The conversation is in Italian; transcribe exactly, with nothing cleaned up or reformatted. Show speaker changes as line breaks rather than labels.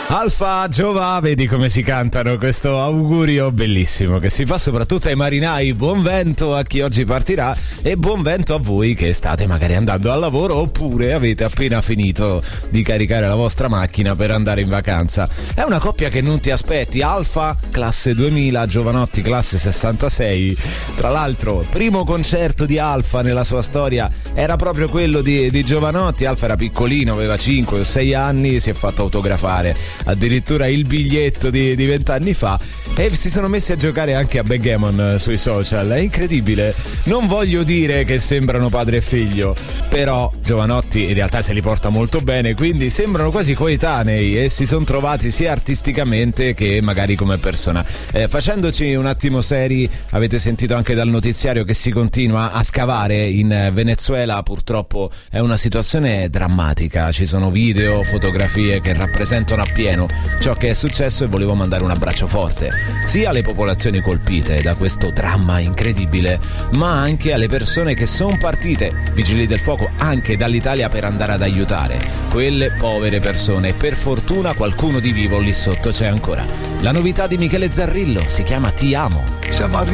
Alfa, Giova, vedi come si cantano, questo augurio bellissimo che si fa soprattutto ai marinai. Buon vento a chi oggi partirà e buon vento a voi che state magari andando al lavoro oppure avete appena finito di caricare la vostra macchina per andare in vacanza. È una coppia che non ti aspetti, Alfa classe duemila, Giovanotti classe sessantasei. Tra l'altro, primo concerto di Alfa nella sua storia era proprio quello di, di Giovanotti. Alfa era piccolino, aveva cinque o sei anni, si è fatto autografare addirittura il biglietto di vent'anni fa e si sono messi a giocare anche a backgammon sui social. È incredibile, non voglio dire che sembrano padre e figlio, però Giovanotti in realtà se li porta molto bene, quindi sembrano quasi coetanei e si sono trovati sia artisticamente che magari come persona. Eh, facendoci un attimo seri, avete sentito anche dal notiziario che si continua a scavare in Venezuela. Purtroppo è una situazione drammatica, ci sono video, fotografie che rappresentano appieno ciò che è successo e volevo mandare un abbraccio forte sia alle popolazioni colpite da questo dramma incredibile, ma anche alle persone che sono partite, vigili del fuoco, anche dall'Italia per andare ad aiutare quelle povere persone. Per fortuna qualcuno di vivo lì sotto c'è ancora. La novità di Michele Zarrillo si chiama Ti amo.
Siamo arrivati